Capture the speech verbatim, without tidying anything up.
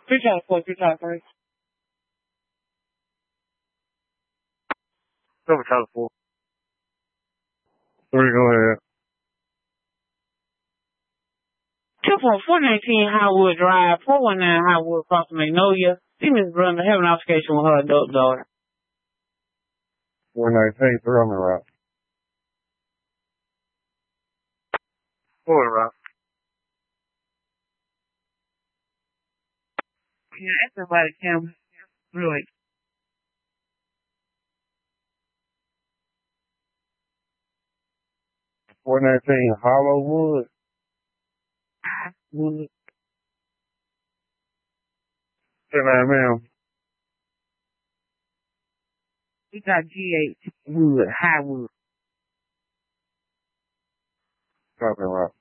Three times four, three times three. Seven times four. Three, go ahead. Two point four nineteen Highwood Drive, four one nine Highwood, Cross Magnolia. See Miss Brenda having an altercation with her adult daughter. four nineteen, three on the route. Four on the route. Yeah, that's somebody camera. Really. four nineteen, Hollowwood. Wood. ten nine, ma'am. We got G H Wood, Highwood. Copy, route.